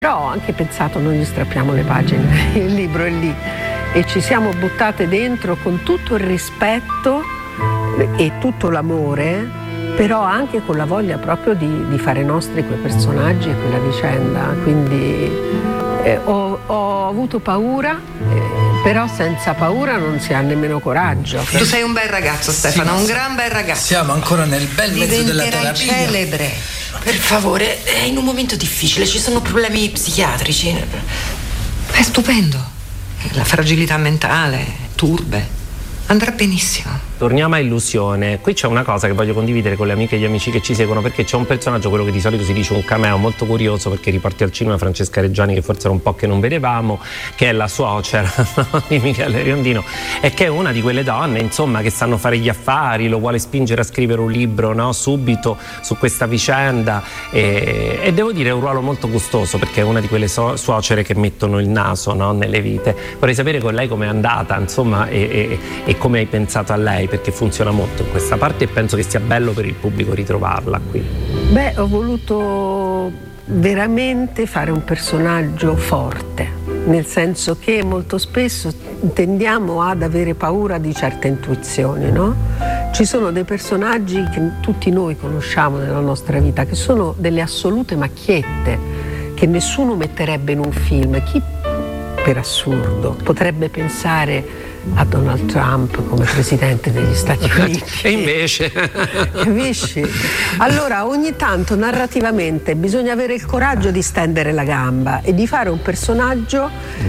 Però ho anche pensato, non gli strappiamo le pagine, il libro è lì e ci siamo buttate dentro con tutto il rispetto e tutto l'amore, però anche con la voglia proprio di fare nostri quei personaggi e quella vicenda. Quindi ho avuto paura, però senza paura non si ha nemmeno coraggio. Tu sei un bel ragazzo, Stefano, sì, un gran bel ragazzo. Siamo ancora nel bel mezzo della Diventerai terapia. celebre. Per favore, è in un momento difficile, ci sono problemi psichiatrici. È stupendo. La fragilità mentale, turbe. Andrà benissimo. Torniamo a Illusione. Qui c'è una cosa che voglio condividere con le amiche e gli amici che ci seguono, perché c'è un personaggio, quello che di solito si dice un cameo, molto curioso, perché riporti al cinema Francesca Reggiani, che forse era un po' che non vedevamo, che è la suocera di Michele Riondino, e che è una di quelle donne, insomma, che sanno fare gli affari, lo vuole spingere a scrivere un libro, no? Subito su questa vicenda, e devo dire è un ruolo molto gustoso, perché è una di quelle suocere che mettono il naso, no? Nelle vite. Vorrei sapere con lei com'è andata, insomma, e come hai pensato a lei, perché funziona molto in questa parte e penso che sia bello per il pubblico ritrovarla qui. Beh, ho voluto veramente fare un personaggio forte, nel senso che molto spesso tendiamo ad avere paura di certe intuizioni, no? Ci sono dei personaggi che tutti noi conosciamo nella nostra vita, che sono delle assolute macchiette, che nessuno metterebbe in un film. Chi, per assurdo, potrebbe pensare a Donald Trump come presidente degli Stati Uniti? E invece? Capisci? Allora, ogni tanto narrativamente bisogna avere il coraggio di stendere la gamba e di fare un personaggio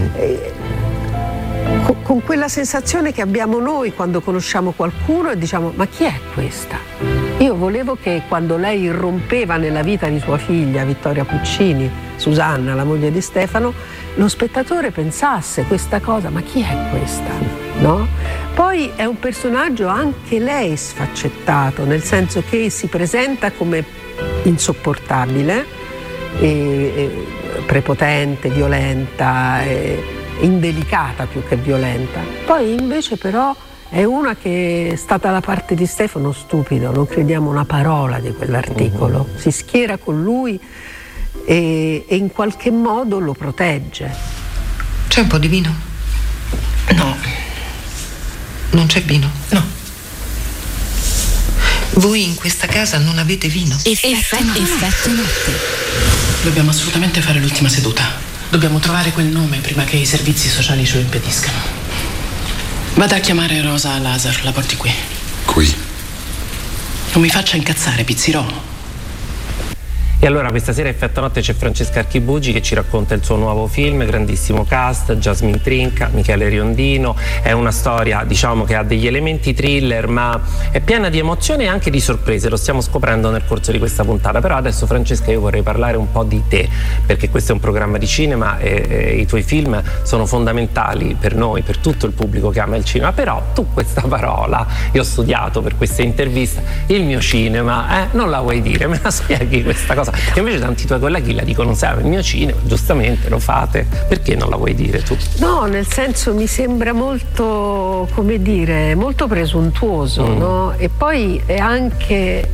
con quella sensazione che abbiamo noi quando conosciamo qualcuno e diciamo: ma chi è questa? Io volevo che quando lei irrompeva nella vita di sua figlia Vittoria Puccini, Susanna, la moglie di Stefano, lo spettatore pensasse questa cosa: ma chi è questa? No? Poi è un personaggio anche lei sfaccettato, nel senso che si presenta come insopportabile, prepotente, violenta, indelicata più che violenta. Poi invece però è una che è stata dalla parte di Stefano stupido, non crediamo una parola di quell'articolo, si schiera con lui e in qualche modo lo protegge. C'è un po' di vino? No. Non c'è vino? No. Voi in questa casa non avete vino? Effetto notte. Dobbiamo assolutamente fare l'ultima seduta. Dobbiamo trovare quel nome prima che i servizi sociali ce lo impediscano. Vada a chiamare Rosa Lazar, la porti qui. Qui? Non mi faccia incazzare, Pizzirò. E allora questa sera a Effetto Notte c'è Francesca Archibugi che ci racconta il suo nuovo film, grandissimo cast, Jasmine Trinca, Michele Riondino. È una storia, diciamo, che ha degli elementi thriller, ma è piena di emozioni e anche di sorprese, lo stiamo scoprendo nel corso di questa puntata. Però adesso, Francesca, io vorrei parlare un po' di te, perché questo è un programma di cinema e i tuoi film sono fondamentali per noi, per tutto il pubblico che ama il cinema. Però tu questa parola, io ho studiato per questa intervista, il mio cinema, non la vuoi dire? Me la spieghi questa cosa? Che invece tanti tuoi colleghi la dicono sempre: il mio cinema, giustamente lo fate, perché non la vuoi dire tu? No, nel senso, mi sembra molto, come dire, molto presuntuoso, no? E poi è anche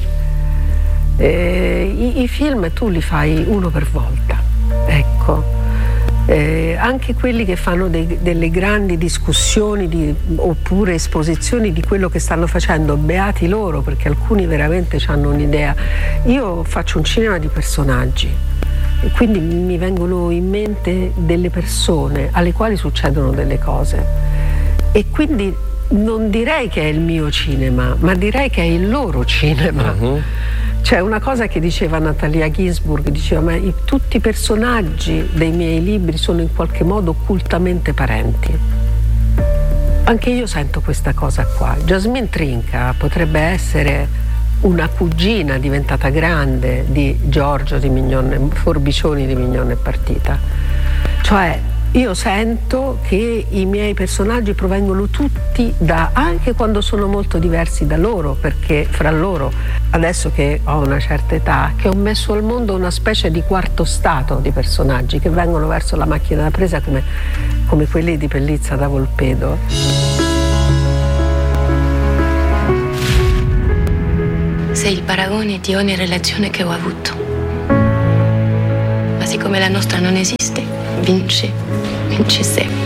i film tu li fai uno per volta, ecco. Anche quelli che fanno delle grandi discussioni oppure esposizioni di quello che stanno facendo, beati loro, perché alcuni veramente hanno un'idea. Io faccio un cinema di personaggi e quindi mi vengono in mente delle persone alle quali succedono delle cose e quindi non direi che è il mio cinema, ma direi che è il loro cinema. C'è una cosa che diceva Natalia Ginzburg, diceva: ma tutti i personaggi dei miei libri sono in qualche modo occultamente parenti. Anche io sento questa cosa qua. Jasmine Trinca potrebbe essere una cugina diventata grande di Giorgio di Mignone, Forbicioni di Mignone Partita. Cioè, io sento che i miei personaggi provengono tutti anche quando sono molto diversi da loro, perché fra loro, adesso che ho una certa età, che ho messo al mondo una specie di quarto stato di personaggi che vengono verso la macchina da presa come quelli di Pellizza da Volpedo. Sei il paragone di ogni relazione che ho avuto. Ma siccome come la nostra non esiste, vince sempre.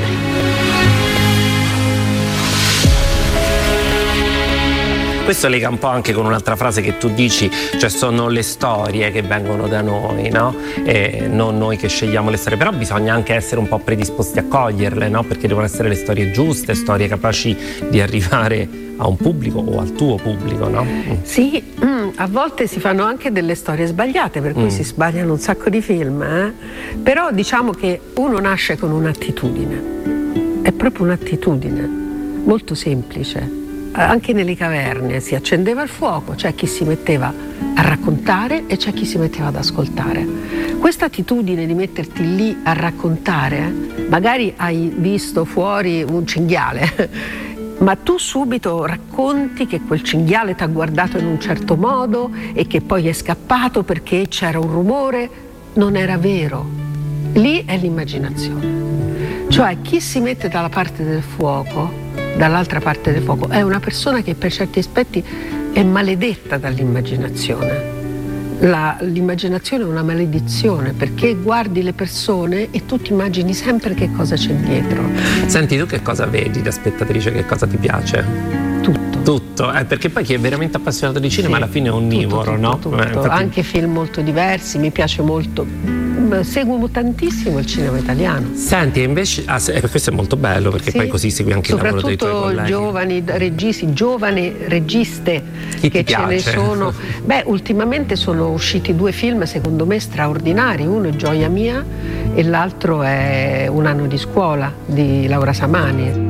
Questo lega un po' anche con un'altra frase che tu dici, cioè sono le storie che vengono da noi, no? E non noi che scegliamo le storie, però bisogna anche essere un po' predisposti a coglierle, no? Perché devono essere le storie giuste, storie capaci di arrivare a un pubblico o al tuo pubblico, no? Sì, a volte si fanno anche delle storie sbagliate, per cui si sbagliano un sacco di film, però diciamo che uno nasce con un'attitudine, è proprio un'attitudine molto semplice. Anche nelle caverne si accendeva il fuoco, c'è chi si metteva a raccontare e c'è chi si metteva ad ascoltare. Questa attitudine di metterti lì a raccontare, magari hai visto fuori un cinghiale, ma tu subito racconti che quel cinghiale ti ha guardato in un certo modo e che poi è scappato perché c'era un rumore, non era vero. Lì è l'immaginazione. Cioè chi si mette dalla parte del fuoco, dall'altra parte del fuoco, è una persona che per certi aspetti è maledetta dall'immaginazione. L'immaginazione è una maledizione, perché guardi le persone e tu ti immagini sempre che cosa c'è dietro. Senti, tu che cosa vedi da spettatrice, che cosa ti piace? Tutto, perché poi chi è veramente appassionato di cinema alla fine è onnivoro, no? Infatti... Anche film molto diversi, mi piace molto, seguo tantissimo il cinema italiano. Senti, invece, questo è molto bello, perché poi così segui anche il lavoro dei tuoi colleghi. Soprattutto giovani registi, giovani registe, che ce ne sono. Beh, ultimamente sono usciti 2 film secondo me straordinari, uno è Gioia mia e l'altro è Un anno di scuola di Laura Samani.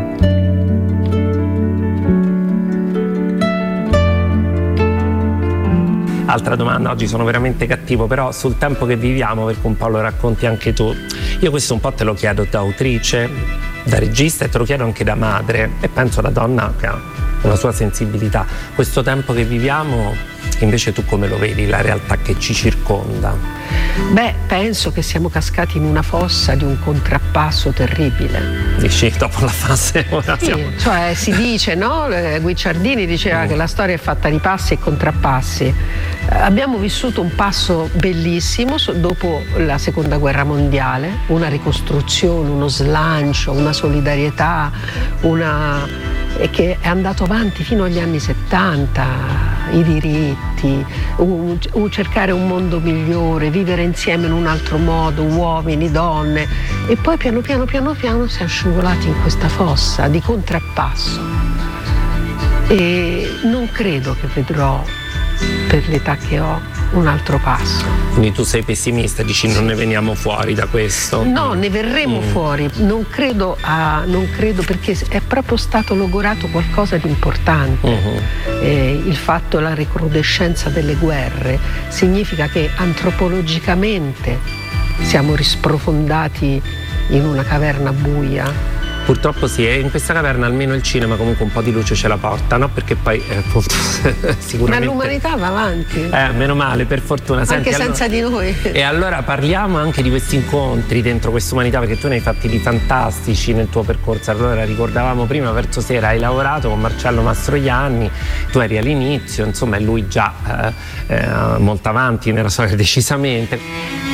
Altra domanda, oggi sono veramente cattivo, però sul tempo che viviamo, perché un po' lo racconti anche tu, io questo un po' te lo chiedo da autrice, da regista, e te lo chiedo anche da madre, e penso da donna che ha una sua sensibilità. Questo tempo che viviamo, invece tu come lo vedi, la realtà che ci circonda? Beh, penso che siamo cascati in una fossa di un contrappasso terribile. Dici, dopo la fase ora sì, cioè si dice, no? Guicciardini diceva che la storia è fatta di passi e contrappassi. Abbiamo vissuto un passo bellissimo dopo la seconda guerra mondiale, una ricostruzione, uno slancio, una solidarietà, che è andato avanti fino agli anni 70, i diritti, cercare un mondo migliore, vivere insieme in un altro modo, uomini, donne, e poi piano piano siamo scivolati in questa fossa di contrappasso e non credo che vedrò, per l'età che ho, un altro passo. Quindi tu sei pessimista, dici non ne veniamo fuori da questo? No, ne verremo fuori, non credo perché è proprio stato logorato qualcosa di importante. Il fatto, la recrudescenza delle guerre significa che antropologicamente siamo risprofondati in una caverna buia. Purtroppo sì, e in questa caverna almeno il cinema comunque un po' di luce ce la porta, no? Perché poi sicuramente... Ma l'umanità va avanti. Meno male, per fortuna. Senti, anche senza di noi. E allora parliamo anche di questi incontri dentro quest'umanità, perché tu ne hai fatti di fantastici nel tuo percorso. Allora ricordavamo prima, verso sera hai lavorato con Marcello Mastroianni, tu eri all'inizio, insomma, e lui già molto avanti nella storia decisamente.